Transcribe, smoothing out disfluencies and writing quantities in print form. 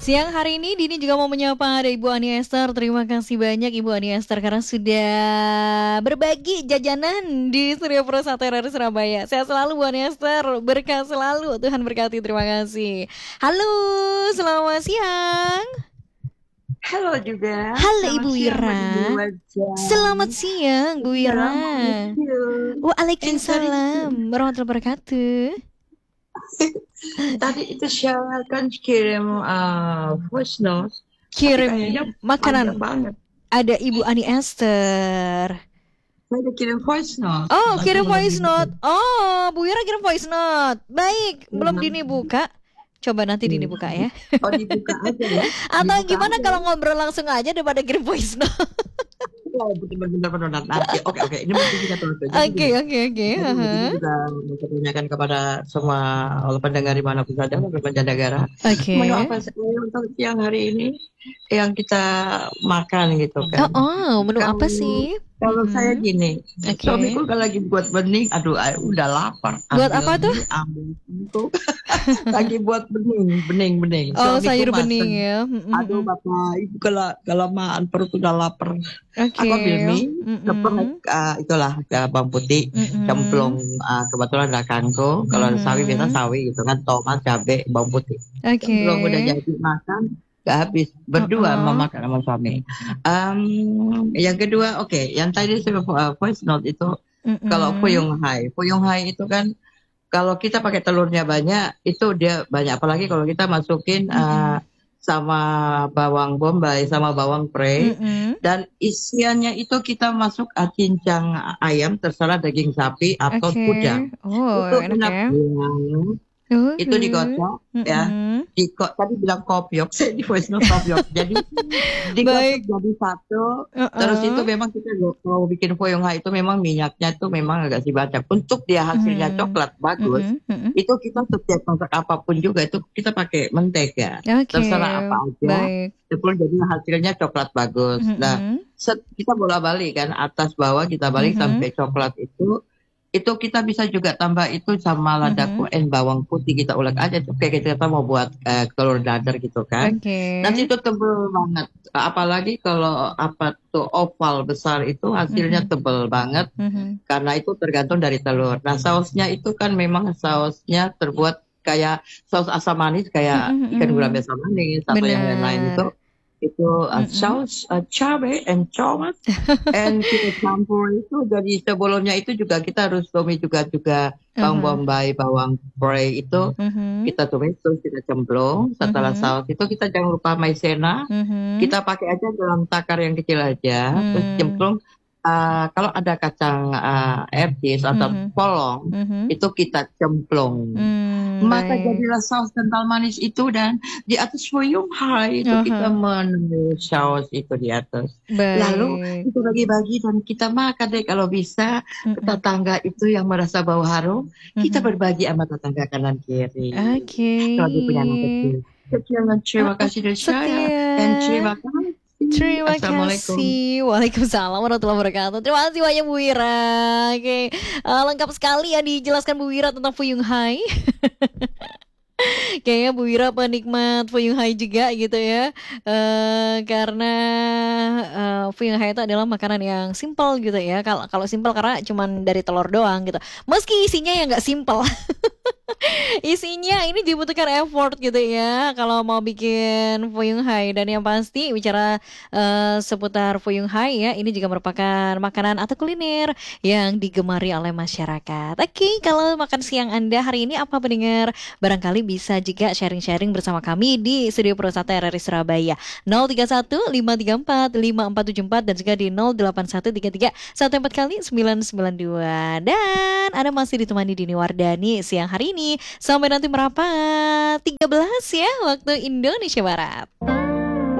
Siang hari ini Dini juga mau menyapa ada Ibu Ani Esther. Terima kasih banyak Ibu Ani Esther karena sudah berbagi jajanan di Studio Pro Satu RRI Surabaya. Sehat selalu Bu Ani Esther, berkah selalu, Tuhan berkati, terima kasih. Halo, selamat siang. Halo juga. Halo Selamat Ibu siang, Mbak Dini Wira. Wajah. Selamat siang Bu Wira. Assalamualaikum. Waalaikumsalam warahmatullahi wabarakatuh. Tadi itu saya kan kirim voice note. Kirim Kayaknya makanan. panjang banget. Ada Ibu Ani Esther. Saya udah kirim voice note. Oh, Tapi kirim belum voice dibuka. note. Oh, Bu Wira kirim voice note. Baik, belum Iya. Dini buka. Coba nanti Dini buka ya. Oh, dibuka aja ya. Atau Dibuka gimana aja. kalau ngobrol langsung aja daripada kirim voice note? Oh, benar-benar nanti. Oke. Ini mesti kita tulis. Oke. Jadi juga mempertanyakan kepada semua pendengar di mana pun saja, mancanegara. Oke. Menu apa sih untuk siang hari ini yang kita makan gitu kan? Menu apa sih? Kalau saya gini, Oke. suamiku kalau lagi buat bening, aduh udah lapar. Buat apa tuh? Ambil itu. Lagi buat bening. Oh, Suamiku sayur masak. bening ya. Aduh Bapak, Ibu kelamaan perut udah lapar. Oke. Aku ambil mie, keprek, itulah bawang putih, cemplung, kebetulan ada kangkung, kalau ada sawi biasa sawi gitu kan, tomat, cabai, bawang putih. Oke. Cemplung udah jadi makan, gak habis, berdua memakan sama suami. Yang kedua, yang tadi saya voice note itu, kalau Fuyung Hai itu kan, kalau kita pakai telurnya banyak, itu dia banyak, apalagi kalau kita masukin sama bawang bombay sama bawang prei, dan isiannya itu kita masuk cincang ayam, terserah daging sapi atau kuda. Oh, Itu enak ya. Itu dikocok ya. Tadi bilang kopiok, saya di voice note kopiok. Jadi dikocok jadi satu. Terus itu memang kita kalau bikin Fuyung Hai itu memang minyaknya itu memang agak banyak. Untuk dia hasilnya coklat bagus, itu kita setiap masak apapun juga itu kita pakai mentega. Terserah apa aja. Itu jadi hasilnya coklat bagus. Nah, kita bola-balik kan, atas bawah kita balik sampai coklat itu kita bisa juga tambah itu sama lada kuen, bawang putih kita ulek aja tuh kayak kita mau buat telur dadar gitu kan. Nanti itu tebel banget. Apalagi kalau oval besar itu hasilnya tebel banget. Karena itu tergantung dari telur. Nah, sausnya itu kan memang sausnya terbuat kayak saus asam manis kayak ikan gurame asam manis atau yang lain-lain itu saus cabai and tomat and kita campur itu. Jadi sebelumnya itu juga kita harus tumis juga bawang bombay, bawang prei itu kita tumis, terus kita cemplung. Setelah saus itu kita jangan lupa maizena, kita pakai aja dalam takar yang kecil aja, terus cemplung. Kalau ada kacang erbis atau polong, itu kita cemplung. Maka jadilah saus kental manis itu, dan di atas Fuyung Hai itu kita menulis saus itu di atas. Lalu itu bagi-bagi dan kita makan deh kalau bisa. Tetangga itu yang merasa bau harum, kita berbagi sama tetangga kanan kiri. Kalau dia punya anak kecil. Terima kasih dari saya dan terima kasih. Terima kasih. Waalaikumsalam warahmatullahi wabarakatuh. Terima kasih banyak Bu Wira. Oke, lengkap sekali ya dijelaskan Bu Wira tentang Fuyung Hai. Kayaknya Bu Wira penikmat Fuyung Hai juga gitu ya. Karena Fuyung Hai itu adalah makanan yang simple gitu ya. Kalau simple karena cuman dari telur doang gitu. Meski isinya yang nggak simple. Isinya ini dibutuhkan effort gitu ya kalau mau bikin Fuyung Hai. Dan yang pasti bicara seputar Fuyung Hai ya, ini juga merupakan makanan atau kuliner yang digemari oleh masyarakat. Oke, kalau makan siang Anda hari ini apa pendengar? Barangkali bisa juga sharing-sharing bersama kami di Studio Pro 1 RRI Surabaya 031 534 5474 dan juga di 08133 14 kali 992. Dan Anda masih ditemani Dini Wardani siang hari ini sampai nanti merapat 13 ya waktu Indonesia Barat.